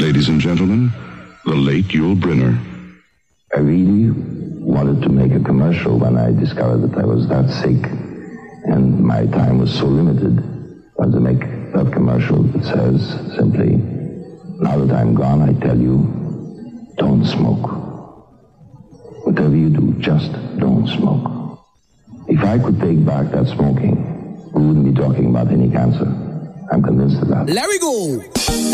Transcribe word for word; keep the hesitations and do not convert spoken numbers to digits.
Ladies and gentlemen, the late Yul Brynner. I really wanted to make a commercial when I discovered that I was that sick and my time was so limited. I wanted to make that commercial that says simply, now that I'm gone, I tell you, don't smoke. Whatever you do, just don't smoke. If I could take back that smoking, we wouldn't be talking about any cancer. I'm convinced of that. Let we go!